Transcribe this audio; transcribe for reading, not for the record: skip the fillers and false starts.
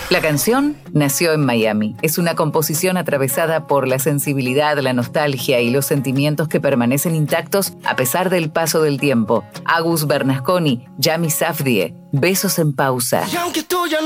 La canción nació en Miami. Es una composición atravesada por la sensibilidad, la nostalgia y los sentimientos que permanecen intactos a pesar del paso del tiempo. Agus Bernasconi, Yami Safdie, Besos en pausa. Y aunque tú ya